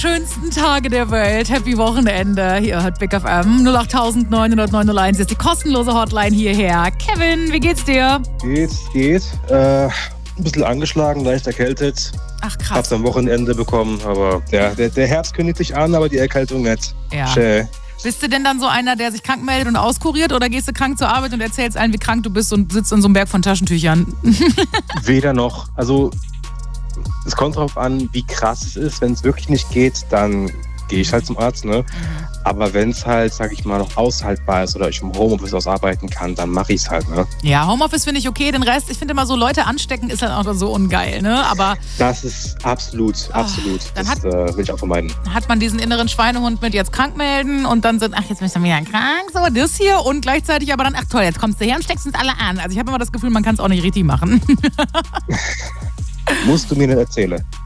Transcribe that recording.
schönsten Tage der Welt. Happy Wochenende. Hier hört Big FM 08900 ist die kostenlose Hotline hierher. Kevin, wie geht's dir? Geht. Ein bisschen angeschlagen, leicht erkältet. Ach krass. Hab's am Wochenende bekommen, aber der Herbst kündigt sich an, aber die Erkältung nicht. Ja. Schön. Bist du denn dann so einer, der sich krank meldet und auskuriert, oder gehst du krank zur Arbeit und erzählst allen, wie krank du bist und sitzt in so einem Berg von Taschentüchern? Weder noch. Also es kommt drauf an, wie krass es ist. Wenn es wirklich nicht geht, dann gehe ich halt zum Arzt, ne? Aber wenn es halt, sag ich mal, noch aushaltbar ist oder ich im Homeoffice ausarbeiten kann, dann mache ich es halt, ne? Ja, Homeoffice finde ich okay. Den Rest, ich finde immer so, Leute anstecken ist halt auch so ungeil, ne? Aber das ist absolut. Dann Das will ich auch vermeiden. hat man diesen inneren Schweinehund mit jetzt krank melden und dann sind, ach, jetzt bist du wieder krank, so das hier, und gleichzeitig aber dann, ach toll, jetzt kommst du her und steckst uns alle an. Also ich habe immer das Gefühl, man kann es auch nicht richtig machen. Musst du mir nicht erzählen.